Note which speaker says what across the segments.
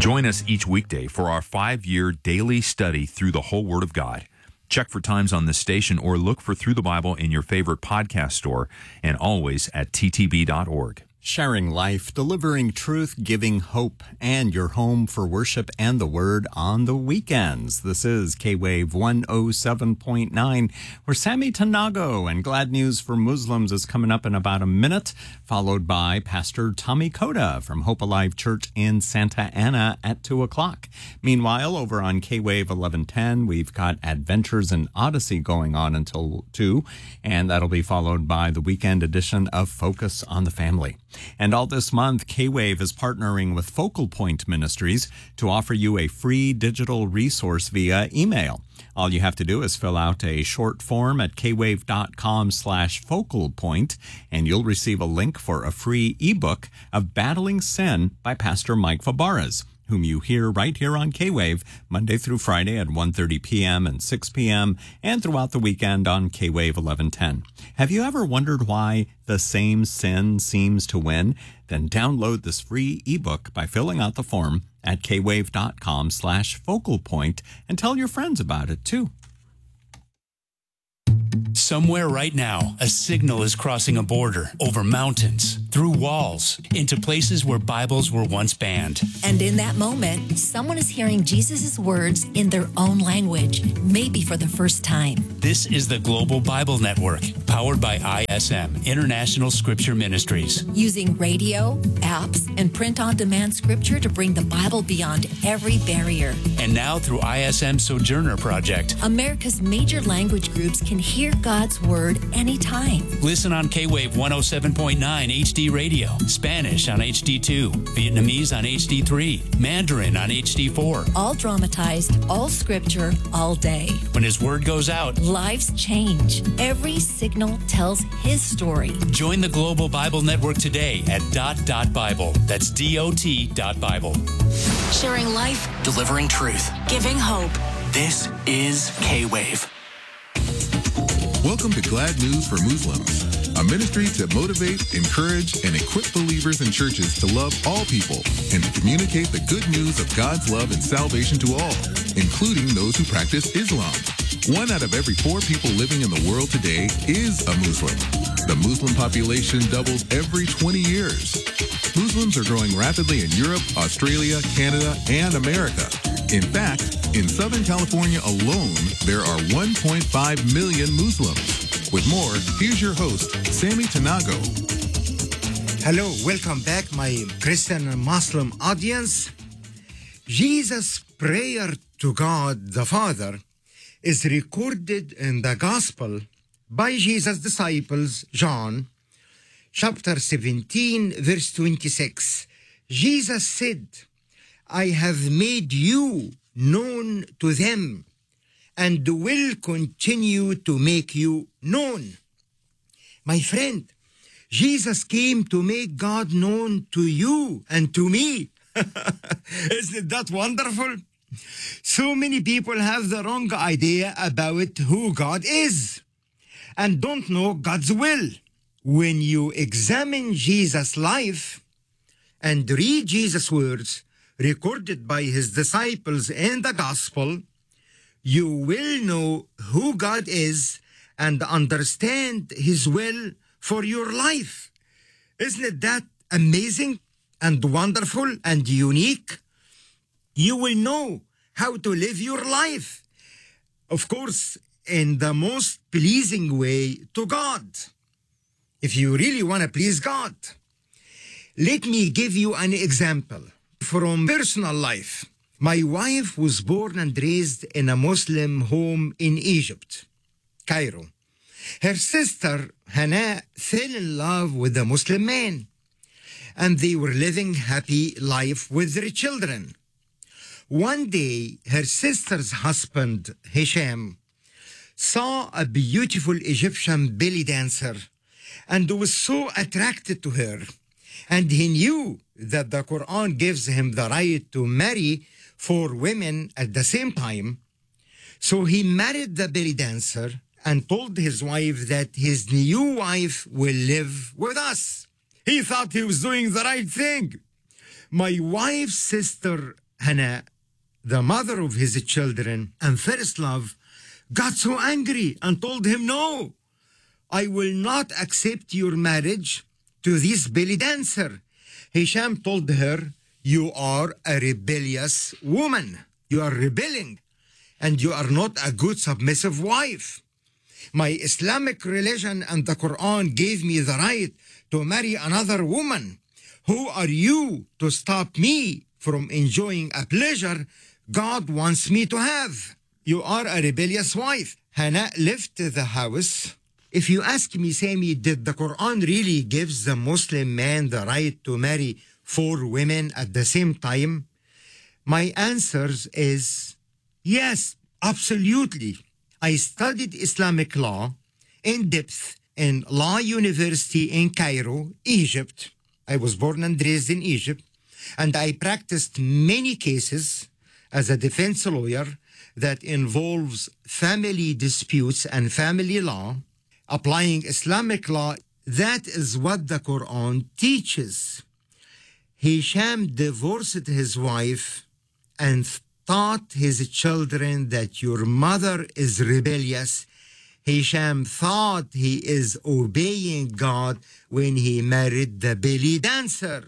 Speaker 1: Join us each weekday for our 5-year daily study through the whole Word of God. Check for times on this station or look for Through the Bible in your favorite podcast store and always at ttb.org.
Speaker 2: Sharing life, delivering truth, giving hope, and your home for worship and the Word on the weekends. This is K-Wave 107.9, where Sammy Tanago and Glad News for Muslims is coming up in about a minute, followed by Pastor Tommy Koda from Hope Alive Church in Santa Ana at 2 o'clock. Meanwhile, over on K-Wave 1110, we've got Adventures in Odyssey going on until 2, and that'll be followed by the weekend edition of Focus on the Family. And all this month, K-Wave is partnering with Focal Point Ministries to offer you a free digital resource via email. All you have to do is fill out a short form at kwave.com/focalpoint, and you'll receive a link for a free ebook of Battling Sin by Pastor Mike Fabarez, whom you hear right here on K-Wave Monday through Friday at 1:30 p.m. and 6 p.m. and throughout the weekend on K-Wave 1110. Have you ever wondered why the same sin seems to win? Then download this free ebook by filling out the form at kwave.com/focalpoint and tell your friends about it too.
Speaker 3: Somewhere right now, a signal is crossing a border, over mountains, through walls, into places where Bibles were once banned.
Speaker 4: And in that moment, someone is hearing Jesus' words in their own language, maybe for the first time.
Speaker 3: This is the Global Bible Network, powered by ISM, International Scripture Ministries.
Speaker 4: Using radio, apps, and print-on-demand scripture to bring the Bible beyond every barrier.
Speaker 3: And now through ISM Sojourner Project,
Speaker 4: America's major language groups can hear God's Word anytime.
Speaker 3: Listen on K-Wave 107.9 HD Radio, Spanish on HD2, Vietnamese on HD3, Mandarin on HD4.
Speaker 4: All dramatized, all scripture, all day.
Speaker 3: When His Word goes out,
Speaker 4: lives change. Every signal tells His story.
Speaker 3: Join the Global Bible Network today at .Bible. That's DOT.Bible.
Speaker 5: Sharing life, delivering truth, giving hope. This is K-Wave.
Speaker 6: Welcome to Glad News for Muslims, a ministry to motivate, encourage, and equip believers and churches to love all people and to communicate the good news of God's love and salvation to all, including those who practice Islam. 1 out of every 4 people living in the world today is a Muslim. The Muslim population doubles every 20 years. Muslims are growing rapidly in Europe, Australia, Canada, and America. In fact, in Southern California alone, there are 1.5 million Muslims. With more, here's your host, Sammy Tanago.
Speaker 7: Hello, welcome back, my Christian and Muslim audience. Jesus' prayer to God the Father is recorded in the Gospel by Jesus' disciples, John, chapter 17, verse 26. Jesus said, I have made you known to them and will continue to make you known. My friend, Jesus came to make God known to you and to me. Isn't that wonderful? So many people have the wrong idea about who God is and don't know God's will. When you examine Jesus' life and read Jesus' words recorded by his disciples in the gospel, you will know who God is and understand his will for your life. Isn't it that amazing and wonderful and unique? You will know how to live your life, of course, in the most pleasing way to God. If you really want to please God, let me give you an example from personal life. My wife was born and raised in a Muslim home in Egypt, Cairo. Her sister, Hannah, fell in love with a Muslim man, and they were living happy life with their children. One day, her sister's husband, Hisham, saw a beautiful Egyptian belly dancer and was so attracted to her. And he knew that the Quran gives him the right to marry 4 women at the same time. So he married the belly dancer and told his wife that his new wife will live with us. He thought he was doing the right thing. My wife's sister, Hannah, the mother of his children and first love, got so angry and told him, "No, I will not accept your marriage to this belly dancer." Hisham told her, "You are a rebellious woman. You are rebelling, and you are not a good submissive wife. My Islamic religion and the Quran gave me the right to marry another woman. Who are you to stop me from enjoying a pleasure God wants me to have? You are a rebellious wife." Hannah left the house. If you ask me, Sammy, did the Quran really give the Muslim man the right to marry 4 women at the same time? My answer is yes, absolutely. I studied Islamic law in depth in Law University in Cairo, Egypt. I was born and raised in Egypt, and I practiced many cases as a defense lawyer that involves family disputes and family law, applying Islamic law. That is what the Quran teaches. Hisham divorced his wife and taught his children that your mother is rebellious. Hisham thought he is obeying God when he married the belly dancer.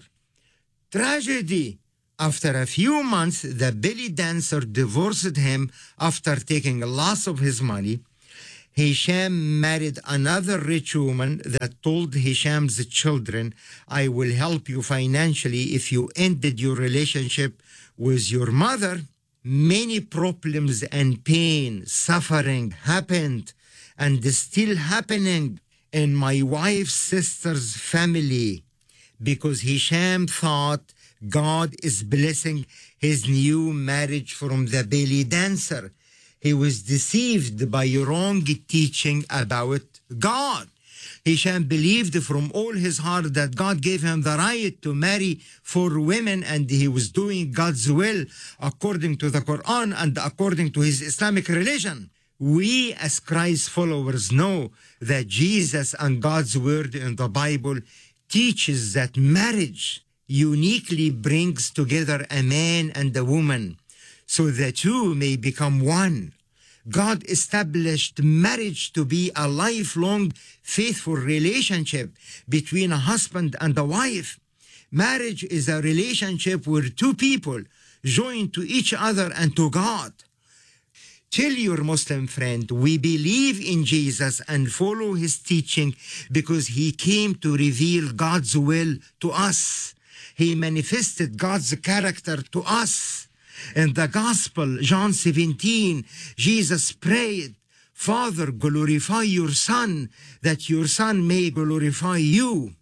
Speaker 7: Tragedy. After a few months, the belly dancer divorced him after taking lots of his money. Hisham married another rich woman that told Hisham's children, "I will help you financially if you ended your relationship with your mother." Many problems and pain, suffering happened and is still happening in my wife's sister's family because Hisham thought God is blessing his new marriage from the belly dancer. He was deceived by wrong teaching about God. Hisham believed from all his heart that God gave him the right to marry 4 women, and he was doing God's will according to the Quran and according to his Islamic religion. We as Christ followers know that Jesus and God's word in the Bible teaches that marriage uniquely brings together a man and a woman so the two may become one. God established marriage to be a lifelong, faithful relationship between a husband and a wife. Marriage is a relationship where 2 people join to each other and to God. Tell your Muslim friend, we believe in Jesus and follow his teaching because he came to reveal God's will to us. He manifested God's character to us. In the Gospel, John 17, Jesus prayed, "Father, glorify your Son, that your Son may glorify you."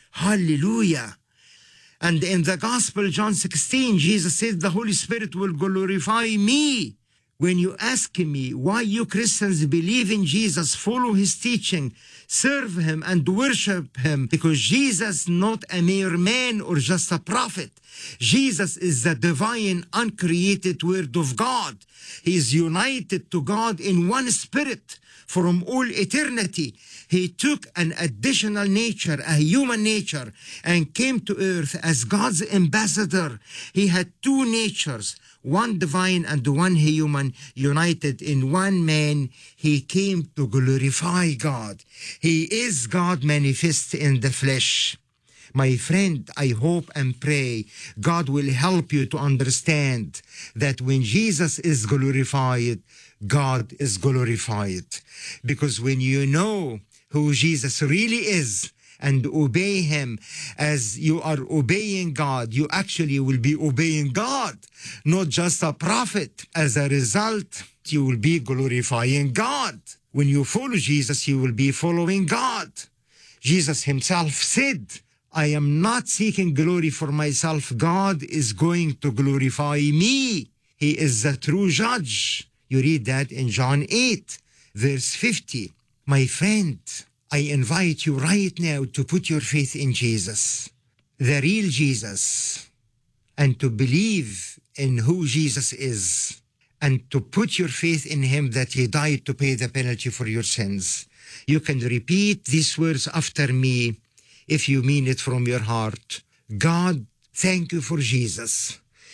Speaker 7: Hallelujah. And in the Gospel, John 16, Jesus said, "The Holy Spirit will glorify me." When you ask me why you Christians believe in Jesus, follow his teaching, serve him and worship him, because Jesus not a mere man or just a prophet. Jesus is the divine, uncreated word of God. He is united to God in one spirit from all eternity. He took an additional nature, a human nature, and came to earth as God's ambassador. He had 2 natures, one divine and one human, united in one man. He came to glorify God. He is God manifest in the flesh. My friend, I hope and pray God will help you to understand that when Jesus is glorified, God is glorified. Because when you know who Jesus really is and obey him as you are obeying God, you actually will be obeying God, not just a prophet. As a result, you will be glorifying God. When you follow Jesus, you will be following God. Jesus himself said, "I am not seeking glory for myself. God is going to glorify me. He is the true judge." You read that in John 8, verse 50. My friend, I invite you right now to put your faith in Jesus, the real Jesus, and to believe in who Jesus is, and to put your faith in him that he died to pay the penalty for your sins. You can repeat these words after me if you mean it from your heart. God, thank you for Jesus.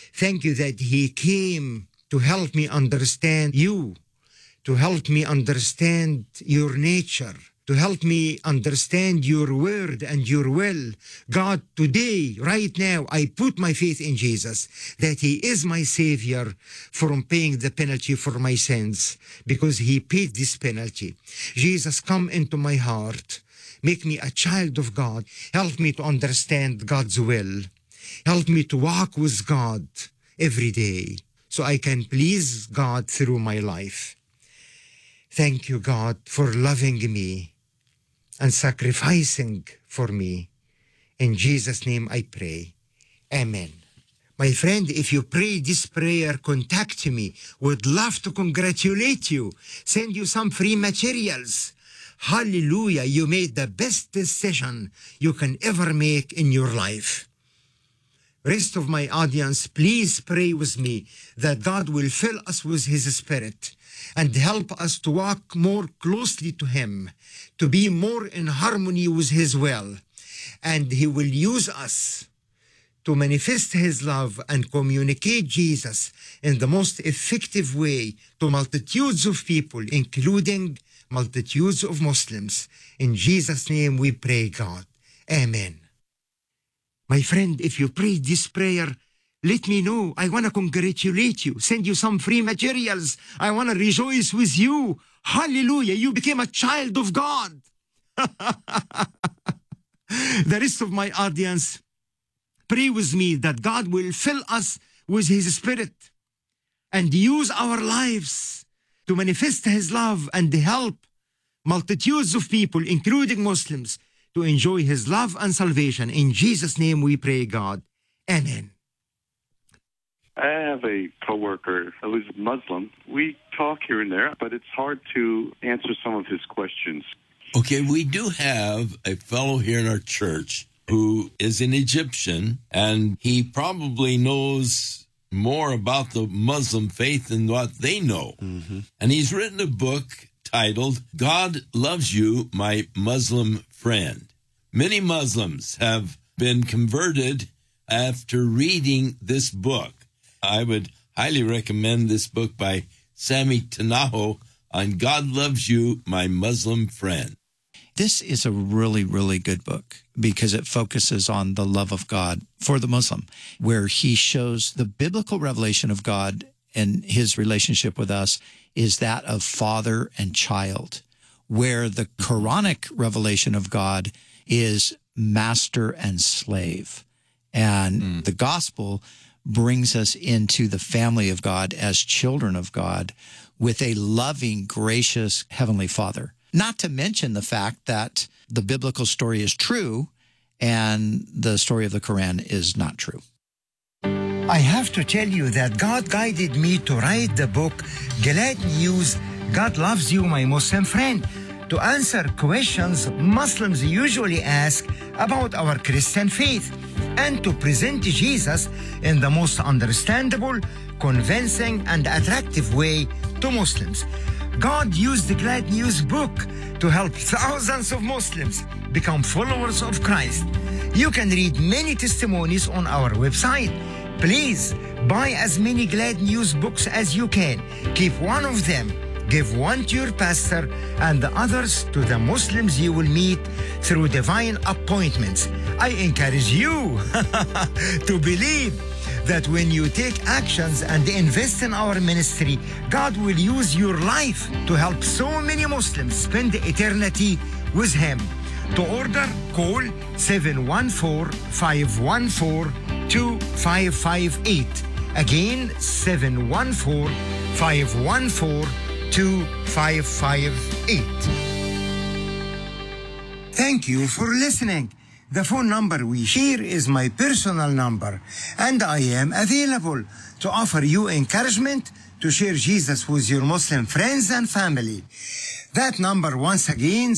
Speaker 7: Thank you that He came to help me understand you, to help me understand your nature, to help me understand your word and your will. God, today, right now, I put my faith in Jesus, that He is my Savior from paying the penalty for my sins, because He paid this penalty. Jesus, come into my heart. Make me a child of God. Help me to understand God's will. Help me to walk with God every day so I can please God through my life. Thank you, God, for loving me and sacrificing for me. In Jesus' name I pray. Amen. My friend, if you pray this prayer, contact me. Would love to congratulate you. Send you some free materials. Hallelujah, you made the best decision you can ever make in your life. Rest of my audience, please pray with me that God will fill us with His Spirit and help us to walk more closely to Him, to be more in harmony with His will. And He will use us to manifest His love and communicate Jesus in the most effective way to multitudes of people, including multitudes of Muslims. In Jesus' name we pray, God. Amen. My friend, if you pray this prayer, let me know. I want to congratulate you. Send you some free materials. I want to rejoice with you. Hallelujah. You became a child of God. The rest of my audience, pray with me that God will fill us with His Spirit and use our lives to manifest His love and help multitudes of people, including Muslims, to enjoy His love and salvation. In Jesus' name we pray, God. Amen.
Speaker 8: I have a coworker who's Muslim. We talk here and there, but it's hard to answer some of his questions.
Speaker 9: Okay, we do have a fellow here in our church who is an Egyptian, and he probably knows more about the Muslim faith than what they know. Mm-hmm. And he's written a book titled, God Loves You, My Muslim Friend. Many Muslims have been converted after reading this book. I would highly recommend this book by Sammy Tanaho on God Loves You, My Muslim Friend.
Speaker 10: This is a really, really good book because it focuses on the love of God for the Muslim, where he shows the biblical revelation of God and His relationship with us is that of father and child, where the Quranic revelation of God is master and slave. And the gospel brings us into the family of God as children of God with a loving, gracious Heavenly Father. Not to mention the fact that the biblical story is true and the story of the Quran is not true.
Speaker 7: I have to tell you that God guided me to write the book, Glad News, God Loves You, My Muslim Friend, to answer questions Muslims usually ask about our Christian faith and to present Jesus in the most understandable, convincing, and attractive way to Muslims. God used the Glad News book to help thousands of Muslims become followers of Christ. You can read many testimonies on our website. Please buy as many Glad News books as you can. Keep one of them. Give one to your pastor and the others to the Muslims you will meet through divine appointments. I encourage you to believe that when you take actions and invest in our ministry, God will use your life to help so many Muslims spend eternity with Him. To order, call 714-514-2558. Again, 714-514-2558. Thank you for listening. The phone number we share is my personal number, and I am available to offer you encouragement to share Jesus with your Muslim friends and family. That number, once again,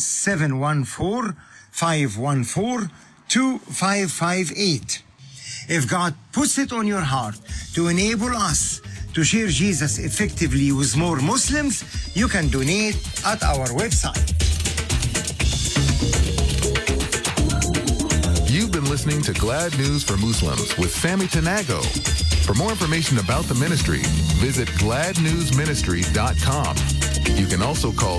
Speaker 7: 714-514-2558. If God puts it on your heart to enable us to share Jesus effectively with more Muslims, you can donate at our website.
Speaker 6: You've been listening to Glad News for Muslims with Sammy Tanago. For more information about the ministry, visit gladnewsministry.com. You can also call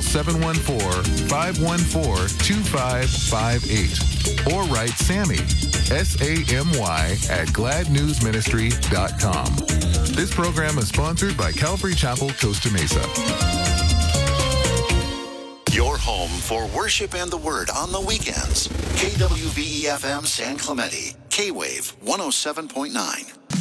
Speaker 6: 714-514-2558 or write Sammy, SAMY, at gladnewsministry.com. This program is sponsored by Calvary Chapel, Costa Mesa.
Speaker 11: Your home for worship and the Word on the weekends. KWVE-FM San Clemente, K-Wave 107.9.